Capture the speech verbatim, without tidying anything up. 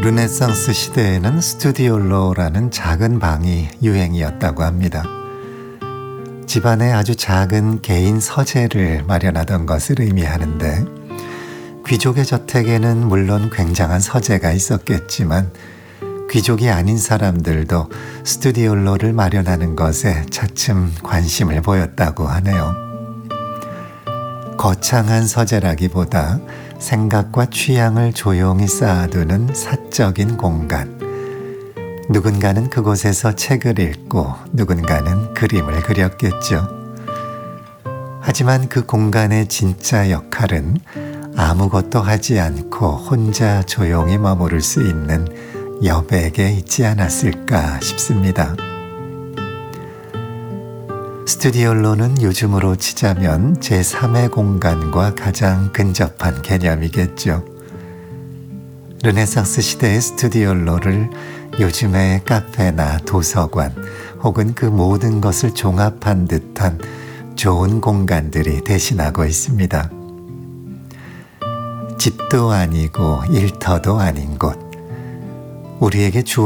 르네상스 시대에는 스튜디올로라는 작은 방이 유행이었다고 합니다. 집안에 아주 작은 개인 서재를 마련하던 것을 의미하는데, 귀족의 저택에는 물론 굉장한 서재가 있었겠지만 귀족이 아닌 사람들도 스튜디올로를 마련하는 것에 차츰 관심을 보였다고 하네요. 거창한 서재라기보다 생각과 취향을 조용히 쌓아두는 사적인 공간. 누군가는 그곳에서 책을 읽고 누군가는 그림을 그렸겠죠. 하지만 그 공간의 진짜 역할은 아무것도 하지 않고 혼자 조용히 머무를 수 있는 여백에 있지 않았을까 싶습니다. 스튜디올로는 요즘으로 치자면 제삼의 공간과 가장 근접한 개념이겠죠. 르네상스 시대의 스튜디올로를 요즘의 카페나 도서관 혹은 그 모든 것을 종합한 듯한 좋은 공간들이 대신하고 있습니다. 집도 아니고 일터도 아닌 곳, 우리에게 주어